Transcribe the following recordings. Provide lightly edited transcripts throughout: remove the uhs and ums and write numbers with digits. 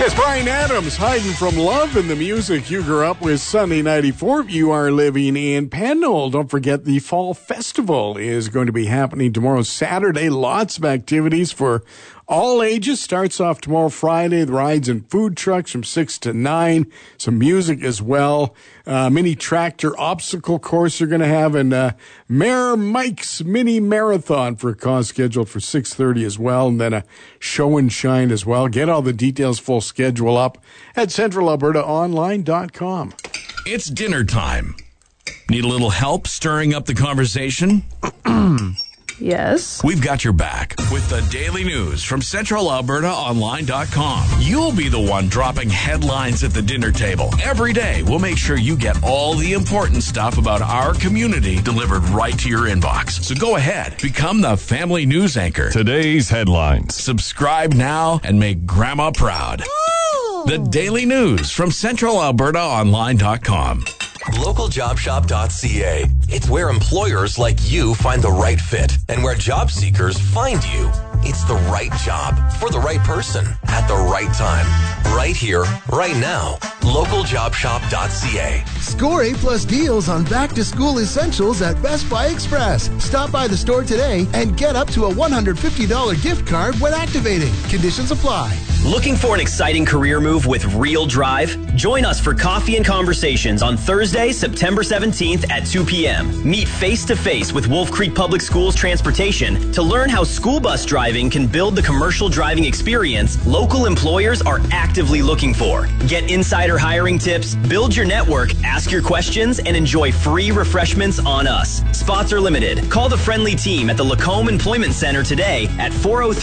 It's Brian Adams, Hiding from Love, and the music you grew up with. Sunday 94. You are living in Pendle. Don't forget the Fall Festival is going to be happening tomorrow, Saturday. Lots of activities for all ages. Starts off tomorrow, Friday. The rides and food trucks from 6 to 9. Some music as well. Mini tractor obstacle course you're going to have, and Mayor Mike's mini marathon for a cause scheduled for 6:30 as well, and then a show and shine as well. Get all the details, full schedule up at CentralAlbertaOnline.com. It's dinner time. Need a little help stirring up the conversation? Yes. We've got your back with the daily news from CentralAlbertaOnline.com. You'll be the one dropping headlines at the dinner table. Every day, we'll make sure you get all the important stuff about our community delivered right to your inbox. So go ahead, become the family news anchor. Today's headlines. Subscribe now and make Grandma proud. Ooh. The daily news from CentralAlbertaOnline.com. LocalJobShop.ca. It's where employers like you find the right fit and where job seekers find you. It's the right job for the right person at the right time. Right here, right now. LocalJobShop.ca. Score A+ deals on back-to-school essentials at Best Buy Express. Stop by the store today and get up to a $150 gift card when activating. Conditions apply. Looking for an exciting career move with real drive? Join us for Coffee and Conversations on Thursday, September 17th at 2 p.m. Meet face-to-face with Wolf Creek Public Schools Transportation to learn how school bus driving can build the commercial driving experience local employers are actively looking for. Get insider hiring tips, build your network, ask your questions, and enjoy free refreshments on us. Spots are limited. Call the friendly team at the Lacombe Employment Center today at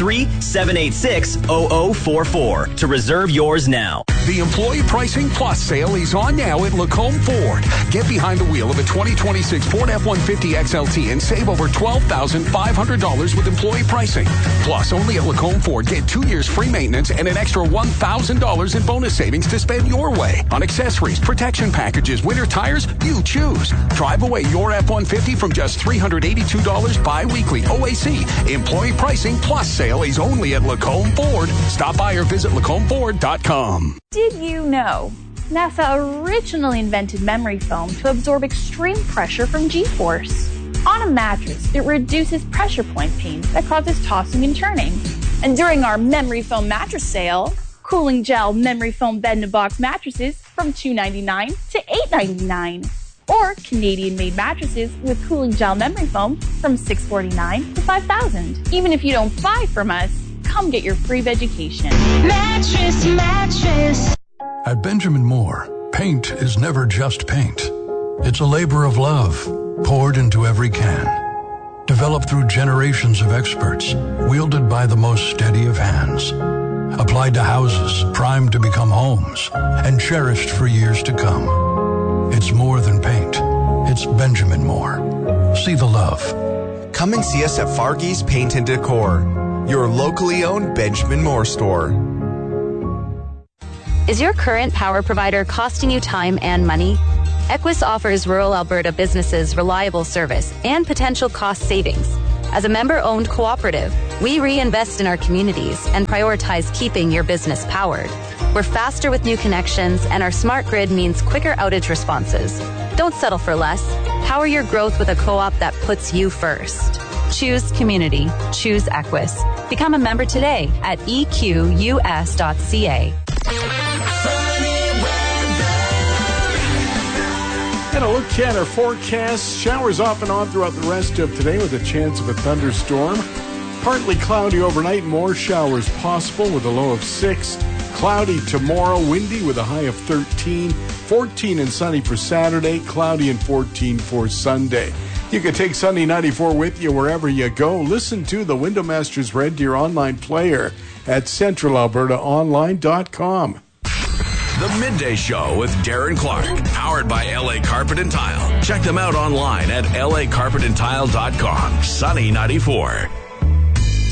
403-786-0044 to reserve yours now. The Employee Pricing Plus sale is on now at Lacombe Ford. Get behind the wheel of a 2026 Ford F-150 XLT and save over $12,500 with employee pricing. Plus, only at Lacombe Ford, get 2 years free maintenance and an extra $1,000 in bonus savings to spend your way. On accessories, protection packages, winter tires, you choose. Drive away your F-150 from just $382 bi-weekly. OAC. Employee Pricing Plus sale is only at Lacombe Ford. Stop by or visit LacombFord.com. Did you know NASA originally invented memory foam to absorb extreme pressure from G-force? On a mattress, it reduces pressure point pain that causes tossing and turning. And during our memory foam mattress sale, Cooling Gel memory foam bed-in-a-box mattresses from $299 to $899. Or Canadian-made mattresses with Cooling Gel memory foam from $649 to $5,000. Even if you don't buy from us, come get your free education. Mattress. At Benjamin Moore, paint is never just paint. It's a labor of love poured into every can. Developed through generations of experts, wielded by the most steady of hands. Applied to houses primed to become homes and cherished for years to come. It's more than paint. It's Benjamin Moore. See the love. Come and see us at Fargy's Paint and Decor, your locally owned Benjamin Moore store. Is your current power provider costing you time and money? Equus offers rural Alberta businesses reliable service and potential cost savings. As a member-owned cooperative, we reinvest in our communities and prioritize keeping your business powered. We're faster with new connections, and our smart grid means quicker outage responses. Don't settle for less. Power your growth with a co-op that puts you first. Choose community. Choose Equus. Become a member today at equs.ca. And a look at our forecast. Showers off and on throughout the rest of today with a chance of a thunderstorm. Partly cloudy overnight, more showers possible with a low of 6. Cloudy tomorrow, windy with a high of 13. 14 and sunny for Saturday, cloudy and 14 for Sunday. You can take Sunday 94 with you wherever you go. Listen to the Window Masters Red Deer online player at CentralAlbertaOnline.com. The Midday Show with Darren Clark, powered by LA Carpet and Tile. Check them out online at lacarpetandtile.com. Sunny 94.